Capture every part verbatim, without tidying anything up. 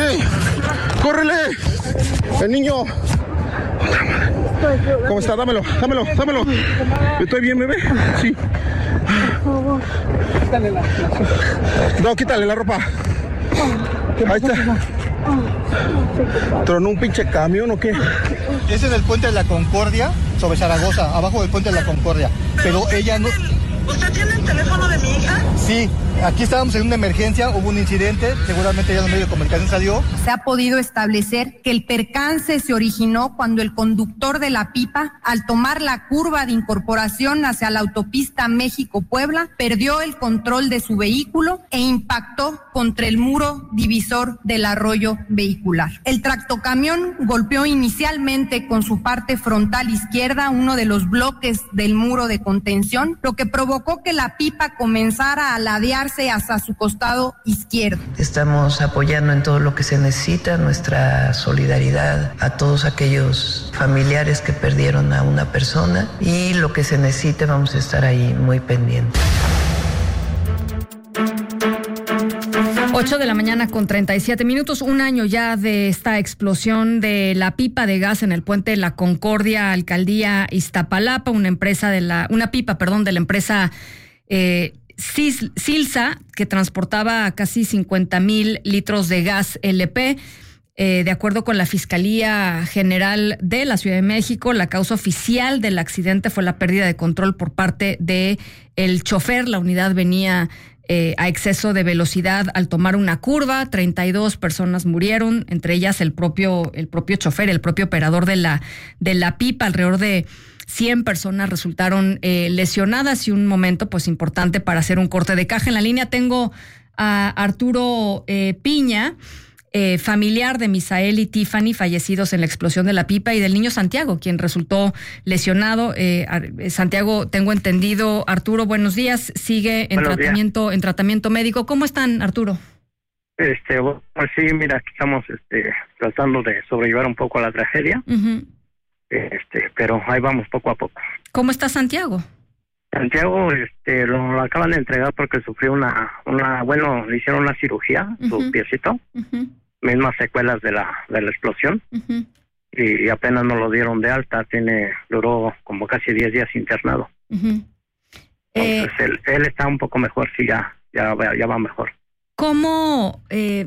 ¡Córrele! ¡Córrele! El niño. ¿Cómo está? Dámelo, dámelo, dámelo. ¿Estoy bien, bebé? Sí. Quítale la, la... No, quítale la ropa. Ahí está. ¿Tronó un pinche camión o qué? Ese es el puente de la Concordia sobre Zaragoza, abajo del puente de la Concordia. Pero ella no... ¿Usted tiene el teléfono de mi hija? Sí, aquí estábamos en una emergencia, hubo un incidente, seguramente ya en los medios de comunicación salió. Se ha podido establecer que el percance se originó cuando el conductor de la pipa, al tomar la curva de incorporación hacia la autopista México-Puebla, perdió el control de su vehículo e impactó contra el muro divisor del arroyo vehicular. El tractocamión golpeó inicialmente con su parte frontal izquierda uno de los bloques del muro de contención, lo que provocó que la pipa comenzara a ladearse hacia su costado izquierdo. Estamos apoyando en todo lo que se necesita, nuestra solidaridad a todos aquellos familiares que perdieron a una persona, y lo que se necesite vamos a estar ahí muy pendientes. ocho de la mañana con treinta y siete minutos, un año ya de esta explosión de la pipa de gas en el puente de la Concordia, alcaldía Iztapalapa, una empresa de la, una pipa, perdón, de la empresa eh, Silsa, que transportaba casi cincuenta mil litros de gas L P. Eh, de acuerdo con la Fiscalía General de la Ciudad de México, la causa oficial del accidente fue la pérdida de control por parte de el chofer. La unidad venía Eh, a exceso de velocidad al tomar una curva. Treinta y dos personas murieron, entre ellas el propio, el propio chofer, el propio operador de la, de la pipa. Alrededor de cien personas resultaron eh, lesionadas, y un momento pues importante para hacer un corte de caja. En la línea tengo a Arturo eh, Piña, eh, familiar de Misael y Tiffany, fallecidos en la explosión de la pipa, y del niño Santiago, quien resultó lesionado. Eh, Santiago, tengo entendido, Arturo, buenos días, sigue en buenos tratamiento días. en tratamiento médico. ¿Cómo están, Arturo? Este, pues sí, mira, aquí estamos este, tratando de sobrellevar un poco la tragedia, uh-huh. este, pero ahí vamos poco a poco. ¿Cómo está Santiago? Santiago, este, lo, lo acaban de entregar porque sufrió una, una, bueno, le hicieron una cirugía, uh-huh. su piecito, uh-huh. mismas secuelas de la, de la explosión, uh-huh. y, y apenas nos lo dieron de alta, tiene, duró como casi diez días internado. Uh-huh. Entonces, eh, él, él está un poco mejor, sí, ya, ya, ya va mejor. ¿Cómo, eh,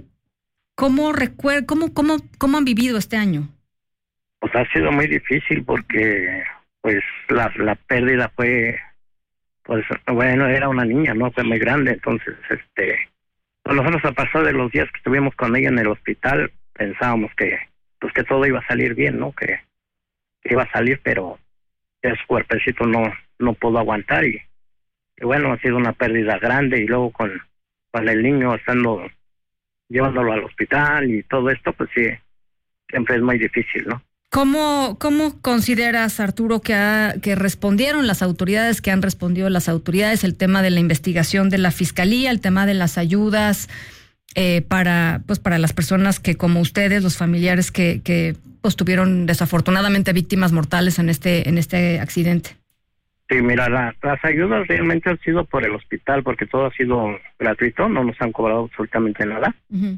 cómo recuer, cómo, cómo, cómo han vivido este año? Pues ha sido muy difícil porque, pues, la, la pérdida fue, pues, bueno, era una niña, ¿no? Fue muy grande, entonces, este, pues nosotros a pasar de los días que estuvimos con ella en el hospital, pensábamos que, pues, que todo iba a salir bien, ¿no? Que, que iba a salir, pero ese cuerpecito no, no pudo aguantar, y, y bueno, ha sido una pérdida grande, y luego con, con el niño estando, llevándolo al hospital y todo esto, pues sí, siempre es muy difícil, ¿no? ¿Cómo, cómo consideras, Arturo, que, ha, que respondieron las autoridades, que han respondido las autoridades, el tema de la investigación de la Fiscalía, el tema de las ayudas eh, para, pues, para las personas que, como ustedes, los familiares que, que pues, tuvieron desafortunadamente víctimas mortales en este, en este accidente? Sí, mira, la, las ayudas realmente han sido por el hospital, porque todo ha sido gratuito, no nos han cobrado absolutamente nada. Uh-huh.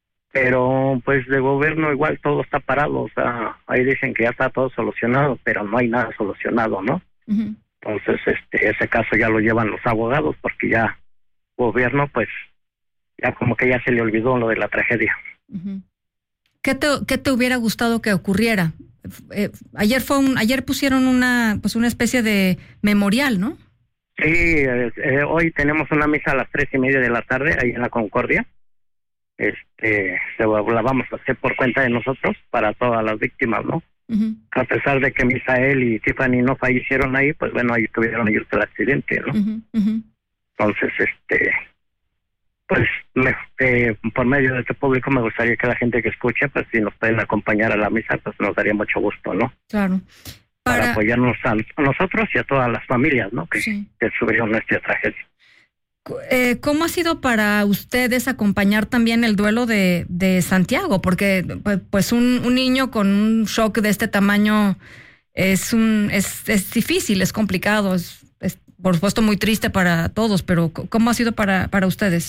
Pero pues de gobierno igual todo está parado, o sea, ahí dicen que ya está todo solucionado, pero no hay nada solucionado, ¿no? Uh-huh. Entonces, este, ese caso ya lo llevan los abogados, porque ya gobierno, pues, ya como que ya se le olvidó lo de la tragedia. Uh-huh. ¿Qué te, qué te hubiera gustado que ocurriera? Eh, ayer fue un, ayer pusieron una, pues una especie de memorial, ¿no? Sí, eh, eh, hoy tenemos una misa a las tres y media de la tarde ahí en la Concordia. Este, se la vamos a hacer por cuenta de nosotros para todas las víctimas, ¿no? Uh-huh. A pesar de que Misael y Tiffany no fallecieron ahí, pues bueno, ahí tuvieron ellos el accidente, ¿no? Uh-huh. Uh-huh. Entonces, este, pues me, eh, por medio de este público me gustaría que la gente que escuche, pues si nos pueden acompañar a la misa, pues nos daría mucho gusto, ¿no? Claro. Para, para apoyarnos a, a nosotros y a todas las familias, ¿no? Que, sí. que sufrieron esta tragedia. Eh, ¿Cómo ha sido para ustedes acompañar también el duelo de, de Santiago? Porque pues un, un niño con un shock de este tamaño es un es, es difícil, es complicado, es, es por supuesto muy triste para todos, pero ¿cómo ha sido para, para ustedes,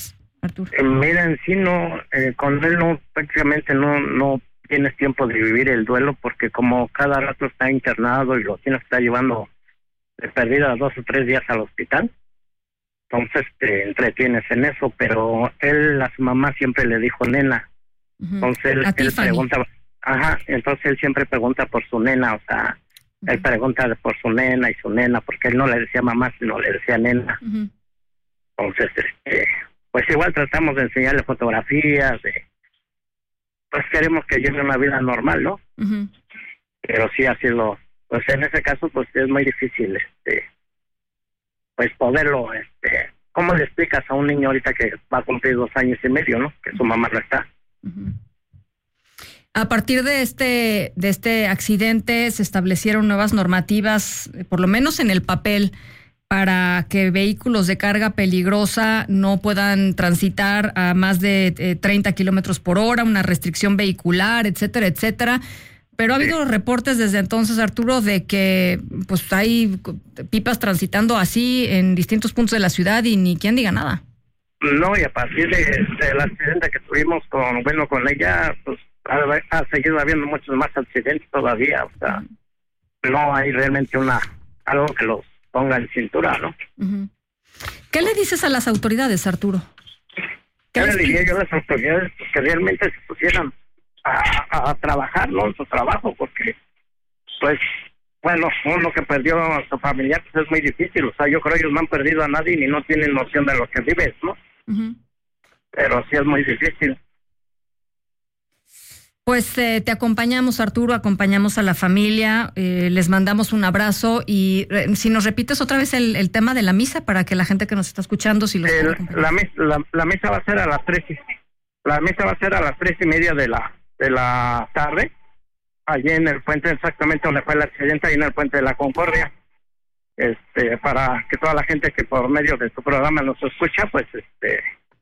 Arturo? Eh, mira, en sí no, eh, con él no, prácticamente no, no tienes tiempo de vivir el duelo, porque como cada rato está internado y lo tienes que estar llevando de perdida dos o tres días al hospital, entonces te entretienes en eso, pero él, a su mamá siempre le dijo nena, uh-huh. entonces él, él pregunta, ajá, entonces él siempre pregunta por su nena, o sea, uh-huh. él pregunta por su nena y su nena, porque él no le decía mamá, sino le decía nena. Uh-huh. Entonces, este, pues igual tratamos de enseñarle fotografías, de, pues queremos que lleve una vida normal, ¿no? Uh-huh. Pero sí ha sido, pues en ese caso, pues es muy difícil, este, pues poderlo, este, ¿cómo le explicas a un niño ahorita que va a cumplir dos años y medio, ¿no? Que su mamá no está. Uh-huh. A partir de este, de este accidente se establecieron nuevas normativas, por lo menos en el papel, para que vehículos de carga peligrosa no puedan transitar a más de eh, treinta kilómetros por hora, una restricción vehicular, etcétera, etcétera. Pero ha habido reportes desde entonces, Arturo, de que pues hay pipas transitando así en distintos puntos de la ciudad y ni quien diga nada. No, y a partir de, del accidente que tuvimos con, bueno, con ella, pues ha, ha seguido habiendo muchos más accidentes todavía. O sea, uh-huh. no hay realmente una algo que los ponga en cintura, ¿no? Uh-huh. ¿Qué le dices a las autoridades, Arturo? ¿Qué le diría yo a las autoridades? Pues que realmente se pusieran a, a trabajar, ¿no? En su trabajo, porque, pues, bueno, uno que perdió a su familiar, pues es muy difícil. O sea, yo creo que ellos no han perdido a nadie ni no tienen noción de lo que vives, ¿no? Uh-huh. Pero sí es muy difícil. Pues eh, te acompañamos, Arturo, acompañamos a la familia, eh, les mandamos un abrazo y eh, si nos repites otra vez el, el tema de la misa para que la gente que nos está escuchando, si los el, la, la, la misa va a ser a las tres, la misa va a ser a las tres y media de la de la tarde, allí en el puente exactamente donde fue el accidente, ahí en el puente de la Concordia, este, para que toda la gente que por medio de tu programa nos escucha, pues este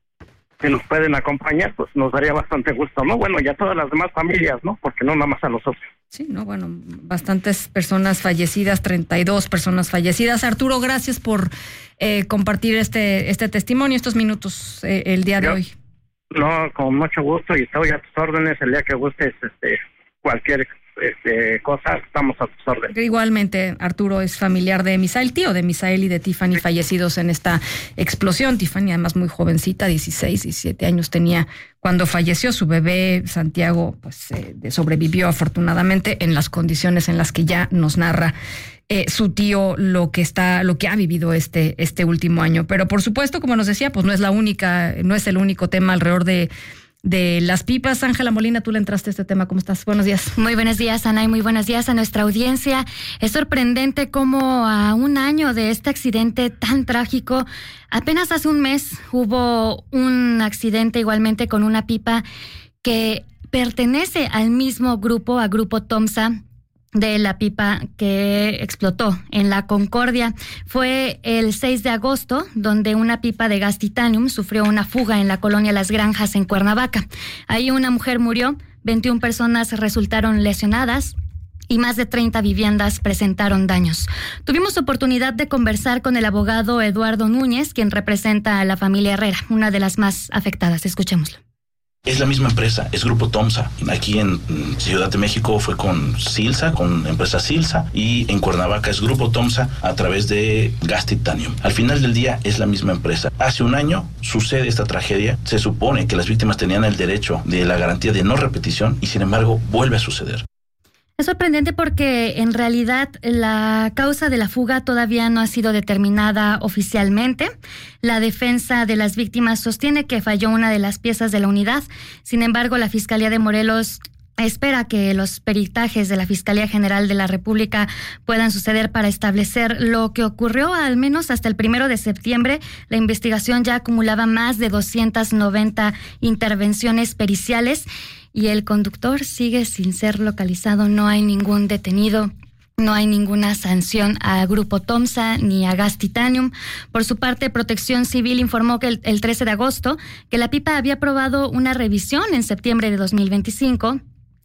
si nos pueden acompañar, pues nos daría bastante gusto, ¿no? Bueno, y a todas las demás familias, ¿no? Porque no nada más a nosotros. Sí, no, bueno, bastantes personas fallecidas, treinta y dos personas fallecidas. Arturo, gracias por eh, compartir este este testimonio, estos minutos eh, el día de Yo, hoy. No, con mucho gusto y estoy a tus órdenes el día que gustes, este, cualquier este, cosa, estamos a tus órdenes. Igualmente, Arturo es familiar de Misael, tío de Misael y de Tiffany, fallecidos en esta explosión. Tiffany, además muy jovencita, dieciséis, diecisiete años tenía cuando falleció. Su bebé, Santiago, pues eh, sobrevivió afortunadamente en las condiciones en las que ya nos narra eh, su tío lo que está, lo que ha vivido este, este último año. Pero por supuesto, como nos decía, pues no es la única, no es el único tema alrededor de de las pipas. Ángela Molina, tú le entraste a este tema. ¿Cómo estás? Buenos días. Muy buenos días, Ana, y muy buenos días a nuestra audiencia. Es sorprendente cómo a un año de este accidente tan trágico, apenas hace un mes hubo un accidente igualmente con una pipa que pertenece al mismo grupo, a Grupo Tomsa, de la pipa que explotó en la Concordia. Fue el seis de agosto, donde una pipa de gas titanium sufrió una fuga en la colonia Las Granjas en Cuernavaca. Ahí una mujer murió, veintiuna personas resultaron lesionadas y más de treinta viviendas presentaron daños. Tuvimos oportunidad de conversar con el abogado Eduardo Núñez, quien representa a la familia Herrera, una de las más afectadas. Escuchémoslo. Es la misma empresa, es Grupo Tomsa. Aquí en Ciudad de México fue con Silsa, con empresa Silsa, y en Cuernavaca es Grupo Tomsa a través de Gas Titanium. Al final del día es la misma empresa. Hace un año sucede esta tragedia. Se supone que las víctimas tenían el derecho de la garantía de no repetición y sin embargo vuelve a suceder. Es sorprendente porque en realidad la causa de la fuga todavía no ha sido determinada oficialmente. La defensa de las víctimas sostiene que falló una de las piezas de la unidad. Sin embargo, la Fiscalía de Morelos espera que los peritajes de la Fiscalía General de la República puedan suceder para establecer lo que ocurrió. Al menos hasta el primero de septiembre, la investigación ya acumulaba más de doscientas noventa intervenciones periciales y el conductor sigue sin ser localizado. No hay ningún detenido. No hay ninguna sanción a Grupo Tomsa ni a Gas Titanium. Por su parte, Protección Civil informó que el, el trece de agosto que la pipa había aprobado una revisión en septiembre de dos mil veinticinco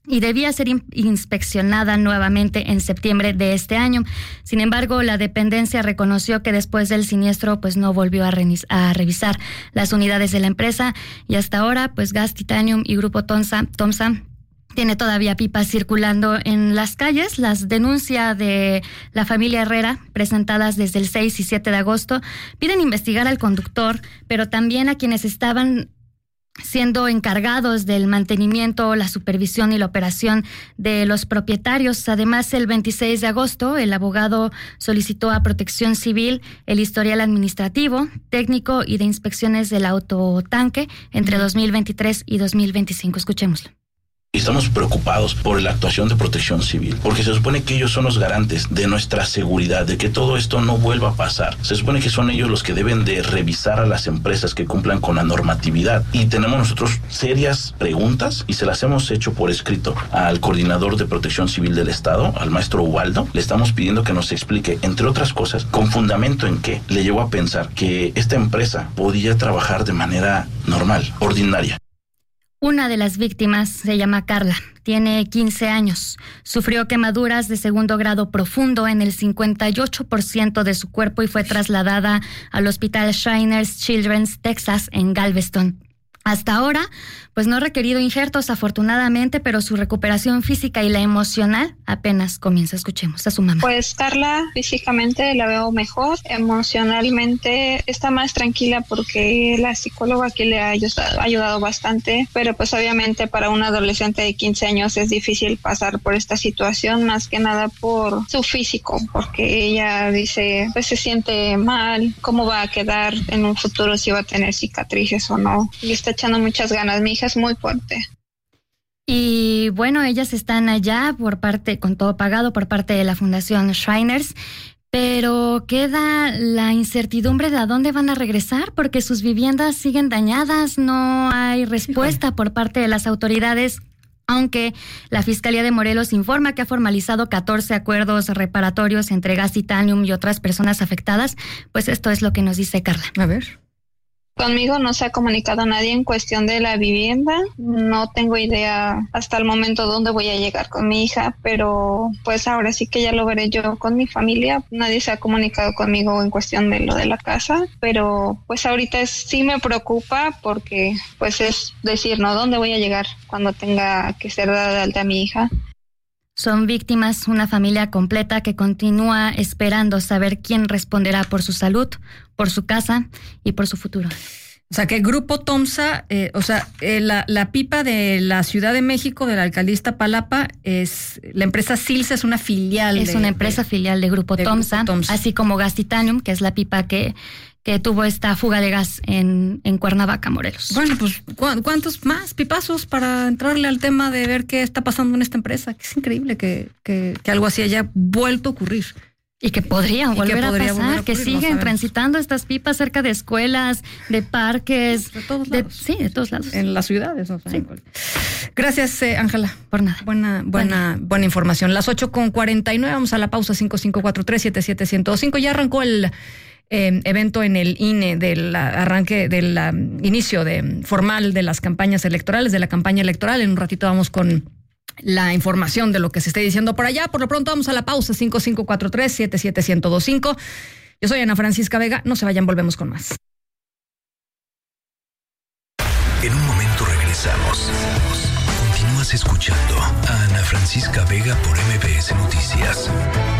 y debía ser in- inspeccionada nuevamente en septiembre de este año. Sin embargo, la dependencia reconoció que después del siniestro pues no volvió a, re- a revisar las unidades de la empresa y hasta ahora pues Gas Titanium y Grupo Tomsa, Tomsa tiene todavía pipas circulando en las calles. Las denuncias de la familia Herrera, presentadas desde el seis y siete de agosto, piden investigar al conductor, pero también a quienes estaban siendo encargados del mantenimiento, la supervisión y la operación de los propietarios. Además, el veintiséis de agosto, el abogado solicitó a Protección Civil el historial administrativo, técnico y de inspecciones del autotanque entre dos mil veintitrés y dos mil veinticinco. Escuchémoslo. Estamos preocupados por la actuación de Protección Civil, porque se supone que ellos son los garantes de nuestra seguridad, de que todo esto no vuelva a pasar. Se supone que son ellos los que deben de revisar a las empresas que cumplan con la normatividad. Y tenemos nosotros serias preguntas y se las hemos hecho por escrito al coordinador de Protección Civil del Estado, al maestro Ubaldo. Le estamos pidiendo que nos explique, entre otras cosas, con fundamento en qué le llevó a pensar que esta empresa podía trabajar de manera normal, ordinaria. Una de las víctimas se llama Carla, tiene quince años. Sufrió quemaduras de segundo grado profundo en el cincuenta y ocho por ciento de su cuerpo y fue trasladada al Hospital Shriners Children's Texas en Galveston. Hasta ahora, pues no ha requerido injertos afortunadamente, pero su recuperación física y la emocional apenas comienza. Escuchemos a su mamá. Pues Carla físicamente la veo mejor, emocionalmente está más tranquila porque la psicóloga aquí le ha ayudado, ha ayudado bastante, pero pues obviamente para un adolescente de quince años es difícil pasar por esta situación, más que nada por su físico, porque ella dice, pues se siente mal, cómo va a quedar en un futuro, si va a tener cicatrices o no, y está echando muchas ganas. Mi hija es muy fuerte. Y bueno, ellas están allá por parte, con todo pagado por parte de la Fundación Shriners, pero queda la incertidumbre de a dónde van a regresar porque sus viviendas siguen dañadas, no hay respuesta por parte de las autoridades. Aunque la Fiscalía de Morelos informa que ha formalizado catorce acuerdos reparatorios entre Gas Titanium y otras personas afectadas, pues esto es lo que nos dice Carla. A ver. Conmigo no se ha comunicado nadie en cuestión de la vivienda. No tengo idea hasta el momento dónde voy a llegar con mi hija, pero pues ahora sí que ya lo veré yo con mi familia. Nadie se ha comunicado conmigo en cuestión de lo de la casa, pero pues ahorita es, sí me preocupa porque pues es decir, ¿no? ¿Dónde voy a llegar cuando tenga que ser dada de alta a mi hija? Son víctimas, una familia completa que continúa esperando saber quién responderá por su salud, por su casa y por su futuro. O sea, que Grupo Tomsa, eh, o sea, eh, la, la pipa de la Ciudad de México, de la alcaldía Iztapalapa, es la empresa Silsa, es una filial. Es de, una empresa de, filial de Grupo, de Tomsa, Grupo Tomsa, así como Gas Titanium, que es la pipa que, que tuvo esta fuga de gas en, en Cuernavaca, Morelos. Bueno, pues, ¿cu- ¿cuántos más pipazos para entrarle al tema de ver qué está pasando en esta empresa? Que es increíble que, que, que algo así haya vuelto a ocurrir. Y que podrían volver, que podría a pasar, volver a que ocurrir, siguen no transitando estas pipas cerca de escuelas, de parques. De todos de, lados. sí, de todos lados. En las ciudades. O sea, sí. Gracias, eh, Ángela. Por nada. Buena, buena, buena, buena información. Las ocho con cuarenta y nueve, vamos a la pausa. Cinco cinco cuatro tres siete siete uno cero cinco. Ya arrancó el eh, evento en el I N E del arranque, del um, inicio de, formal de las campañas electorales, de la campaña electoral. En un ratito vamos con la información de lo que se esté diciendo por allá. Por lo pronto vamos a la pausa. Cinco cinco cuatro tres siete siete uno cero cinco. Yo soy Ana Francisca Vega. No se vayan, volvemos con más. En un momento regresamos. Continúas escuchando a Ana Francisca Vega por M B S Noticias.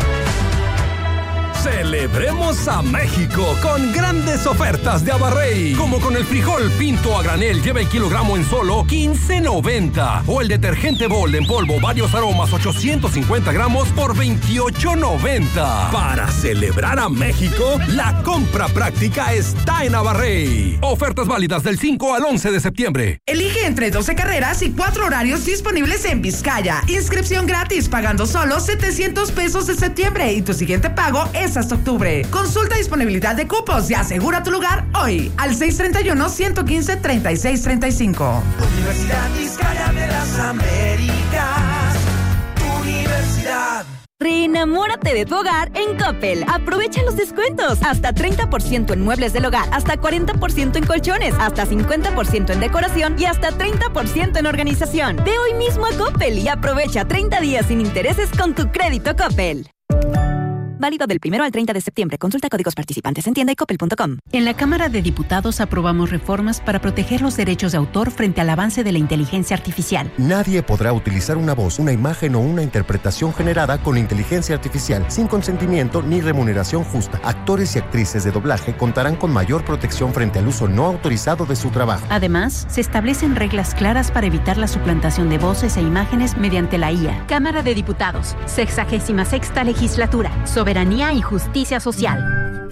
Celebremos a México con grandes ofertas de Abarrey, como con el frijol pinto a granel lleva el kilogramo en solo quince noventa o el detergente Bold en polvo varios aromas ochocientos cincuenta gramos por veintiocho noventa. Para celebrar a México, la compra práctica está en Abarrey. Ofertas válidas del cinco al once de septiembre. Elige entre doce carreras y cuatro horarios disponibles en Vizcaya. Inscripción gratis pagando solo setecientos pesos de septiembre y tu siguiente pago es hasta octubre. Consulta disponibilidad de cupos y asegura tu lugar hoy al seis tres uno, uno uno cinco, tres seis tres cinco. Universidad Vizcaya de las Américas. Universidad. Reenamórate de tu hogar en Coppel. Aprovecha los descuentos. Hasta treinta por ciento en muebles del hogar, hasta cuarenta por ciento en colchones, hasta cincuenta por ciento en decoración y hasta treinta por ciento en organización. Ve hoy mismo a Coppel y aprovecha treinta días sin intereses con tu crédito Coppel. Válido del primero al treinta de septiembre. Consulta códigos participantes en tienda y coppel punto com. En la Cámara de Diputados aprobamos reformas para proteger los derechos de autor frente al avance de la inteligencia artificial. Nadie podrá utilizar una voz, una imagen o una interpretación generada con inteligencia artificial sin consentimiento ni remuneración justa. Actores y actrices de doblaje contarán con mayor protección frente al uso no autorizado de su trabajo. Además, se establecen reglas claras para evitar la suplantación de voces e imágenes mediante la I A. Cámara de Diputados, sexagésima sexta legislatura. Soberanía y justicia social.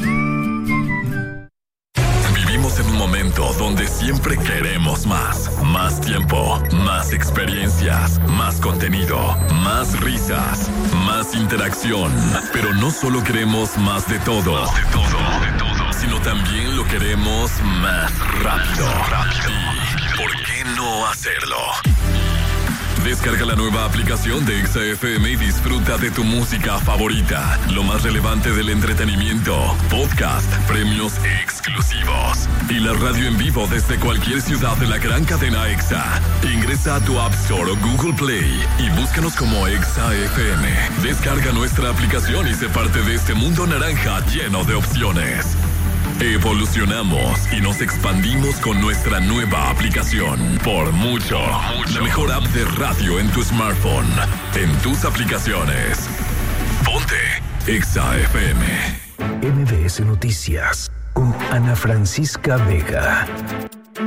Vivimos en un momento donde siempre queremos más. Más tiempo, más experiencias, más contenido, más risas, más interacción. Pero no solo queremos más de todo, más de todo, de todo, sino también lo queremos más rápido. Más rápido. ¿Y por qué no hacerlo? Descarga la nueva aplicación de Exa F M y disfruta de tu música favorita. Lo más relevante del entretenimiento, podcast, premios exclusivos y la radio en vivo desde cualquier ciudad de la gran cadena Exa. Ingresa a tu App Store o Google Play y búscanos como Exa F M. Descarga nuestra aplicación y sé parte de este mundo naranja lleno de opciones. Evolucionamos y nos expandimos con nuestra nueva aplicación. Por mucho, la mejor app de radio en tu smartphone, en tus aplicaciones. Ponte Exa F M. M B S Noticias con Ana Francisca Vega.